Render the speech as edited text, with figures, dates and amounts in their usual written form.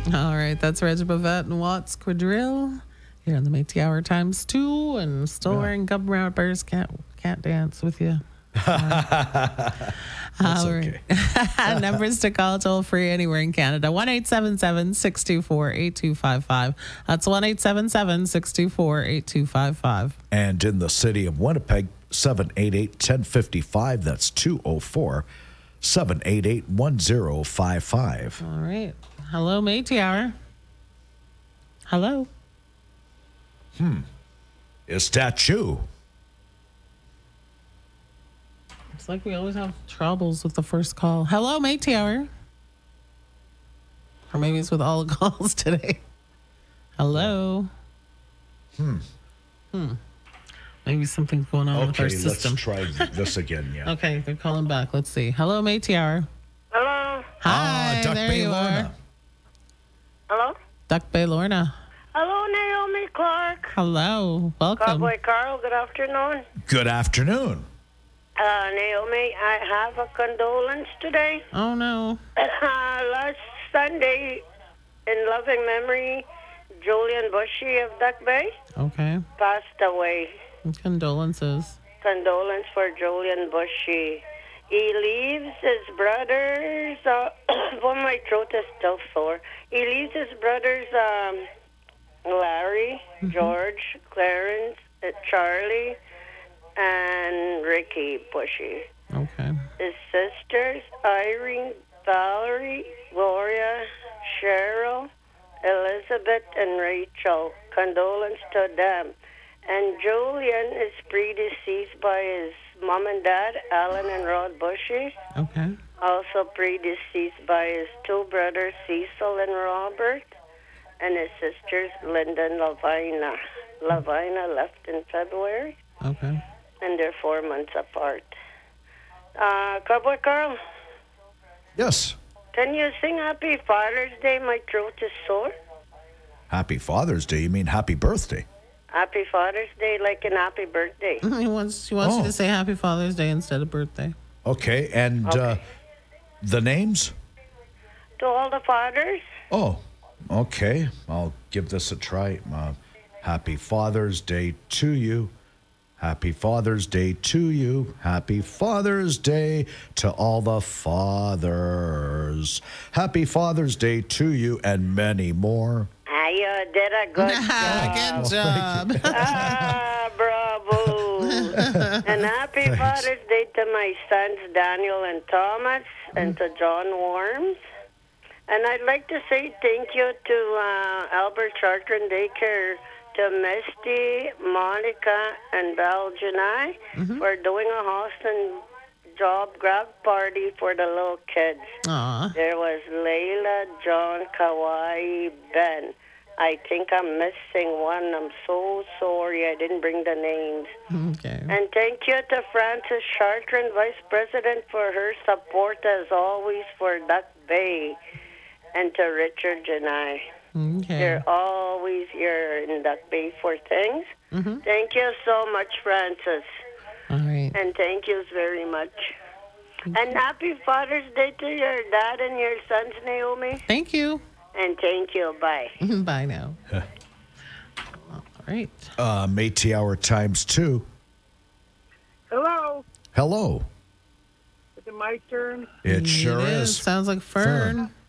All right, that's Reg Bavette and Watts Quadrille here on the Métis Hour times 2, and still wearing gum wrappers. Can't dance with you. That's okay. Numbers to call toll free anywhere in Canada. 1-877-624-8255. That's 1-877-624-8255. And in the city of Winnipeg, 788-1055. That's 204-788-1055. All right. Hello, Métis Hour. Hello. Is that you? It's like we always have troubles with the first call. Hello, Métis Hour. Or maybe it's with all the calls today. Hello. Maybe something's going on with our Okay, system. let's try this again. Yeah. Okay, they're calling back. Let's see. Hello, Métis Hour. Hello. Hi, Duck there Bay you Lorna. are. Hello. Duck Bay Lorna. Hello, Naomi Clark. Hello. Welcome. Cowboy Carl, good afternoon. Good afternoon. Naomi, I have a condolence today. Oh, no. Last Sunday, in loving memory, Julian Bushy of Duck Bay Okay. passed away. Condolences. Condolence for Julian Bushy. He leaves his brothers. Well, my throat is still sore. He leaves his brothers, Larry, George, Clarence, Charlie, and Ricky Bushy. Okay. His sisters, Irene, Valerie, Gloria, Cheryl, Elizabeth, and Rachel. Condolence to them. And Julian is predeceased by his mom and dad, Alan and Rod Bushy. Okay. Also predeceased by his two brothers, Cecil and Robert, and his sisters, Linda and Lavina. Lavina left in February, Okay. and they're 4 months apart. Cowboy Carl, Yes. can you sing Happy Father's Day? My throat is sore. Happy Father's Day. You mean happy birthday? Happy Father's Day, like an happy birthday. He wants you to say Happy Father's Day instead of birthday. Okay. And the names? To all the fathers, Oh, okay. I'll give this a try. Happy Father's Day to you. Happy Father's Day to you. Happy Father's Day to all the fathers. Happy Father's Day to you and many more. you did a good job. Good job. Bravo. And happy Father's Day to my sons, Daniel and Thomas, and to John Worms. And I'd like to say thank you to Albert Chartrand Daycare, to Misty, Monica, and Val Janai for doing a host and job grab party for the little kids. Aw. There was Layla, John, Kawai, Ben. I think I'm missing one. I'm so sorry I didn't bring the names. Okay. And thank you to Frances Chartrand, Vice President, for her support as always for Duck Bay. And to Richard Janai. Okay. They're always here in Duck Bay for things. Thank you so much, Francis. All right. And thank you very much. And happy Father's Day to your dad and your sons, Naomi. Thank you. And thank you. Bye. Bye now. All right. Métis Hour times 2. Hello. Hello. Is it my turn? It sure is. Sounds like Fern.